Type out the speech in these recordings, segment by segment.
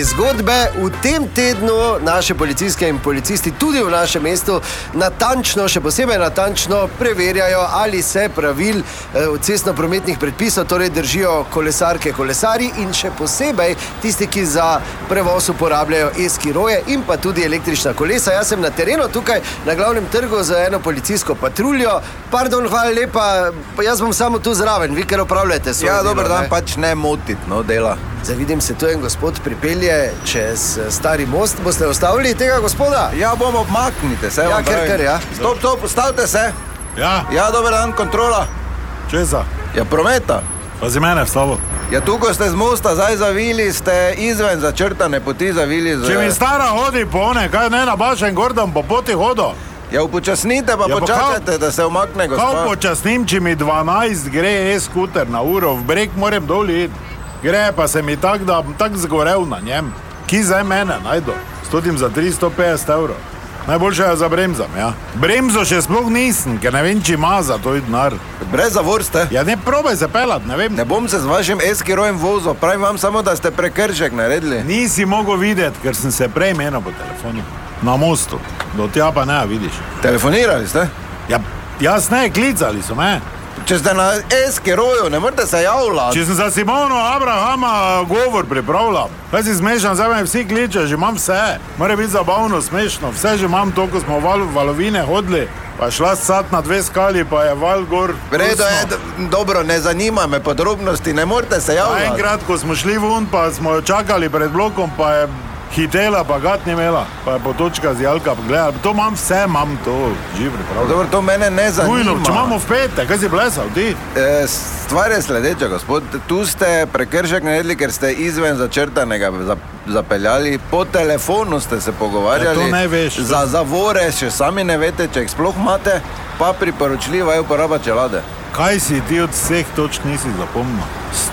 Zgodbe v tem tednu naše policistke in policisti tudi v našem mestu natančno, še posebej natančno preverjajo, ali se pravil cestno-prometnih predpisov torej držijo kolesarke, kolesarji in še posebej tisti, ki za prevoz uporabljajo e-skiroje in pa tudi električna kolesa. Jaz sem na terenu tukaj na glavnem trgu za eno policijsko patruljo. Pardon, hvala lepa, jaz bom samo tu zraven, vi ker opravljate svoje delo. Ja, dober dan, pač ne motit, no, dela. Zdaj vidim se, tu en gospod pripelje čez stari most. Boste ostavili tega gospoda? Ja, bomo, obmaknite se. Ja, ker, ja. Stop, ustavite se. Ja. Ja, dober dan, kontrola. Česa? Ja, prometa. Pazi mene v stavo. Ja, tukaj ste z mosta, zdaj zavili, ste izven začrtane poti zavili. Če mi stara hodi po one, kaj ne na bašen gordom po poti hodo? Ja, upočasnite pa počakajte, da se umakne gospa. Kako počasnim, če mi 12 gre e-skuter na uro, v breg moram dol iti. Gre pa se mi tak, da bom tak zgorel na njem. Ki zdaj mene najdo? Stotim za 350 €. Najboljše je za bremzam, ja. Bremzo še sploh nisem, ker ne vem, či ima za to denar. Brez zavor ste? Ja, ne probaj se pelat, ne vem. Ne bom se z vašim e-skirojem vozil, pravim vam samo, da ste prekršek naredili. Nisi mogel videti, ker sem se prej menil po telefonu. Na mostu. Do tja pa ne, vidiš. Telefonirali ste? Ja, jaz ne, klicali so me. Če ste na e-skiroju, ne morate se javljati. Če sem za Simono Abrahama govor pripravljal, kaj si smešan, zdaj me vsi kliče, že imam vse. Mora biti zabavno, smešno, vse že imam to, ko smo valovine hodili, pa šla sat na 2 skali, pa je val gor. Vredo je, dobro, ne zanima me podrobnosti, ne morate se javljati. Enkrat, ko smo šli vun, pa smo jo čakali pred blokom, pa je hitela, pa gat ni imela, pa je potočka z jalka pogledala. To imam vse, imam to, živ pripravljeno. Dobro, to mene ne zanima. Nujno, če imamo v pete, kaj si plesal, ti? Stvar je sledeča, gospod. Tu ste prekršek naredili, ker ste izven začrtanega zapeljali. Po telefonu ste se pogovarjali. Ja, to ne veš. Za zavore še sami ne veste, če jih sploh imate, pa priporočljiva je uporaba čelade. Kaj si ti od vseh točk nisi zapomnil?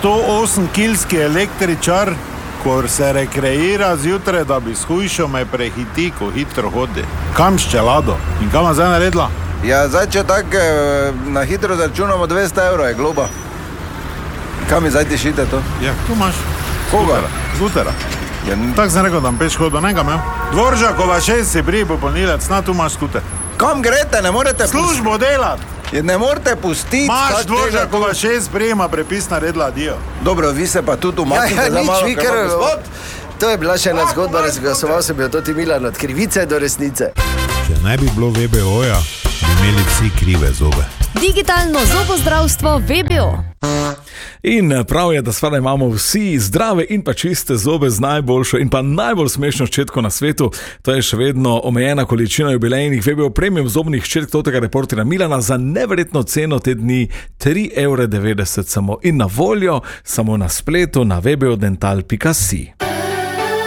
108-kilski električar, ko se rekreira zjutraj, da bi shujšal, me prehiti, ko hitro hodi. Kam s čelado? In kam je zdaj naredila? Ja, zdaj, če tako na hitro zračunamo 200 € je globa. Kam mi zdaj tišite to? Ja, tu imaš. Koga? Zutera. Ja, tako sem rekel, da peš hodo, nekam, ja. Dvoržakova 6 si prije popolnilec, na tu imaš skuter. Kam grete, ne morete službo delati. Ne morete pustiti. Maš Dvoržakova 6 prijema prepis naredila dio. Dobro, vi se pa tudi umaknite. Ja, nič, vi ker... To je bila še ena zgodba, razglasoval sem jo Toti Milan od krivice do resnice. Če ne bi bilo VBO-ja, bi imeli vsi krive zobe. Digitalno zobozdravstvo VBO. In prav je, da seveda imamo vsi zdrave in pa čiste zobe z najboljšo in pa najbolj smešno ščetko na svetu. To je še vedno omejena količina jubilejnih VBO premium zobnih ščetk totega reportera Milana za neverjetno ceno te dni 3,90 € samo in na voljo samo na spletu na vbodental.si.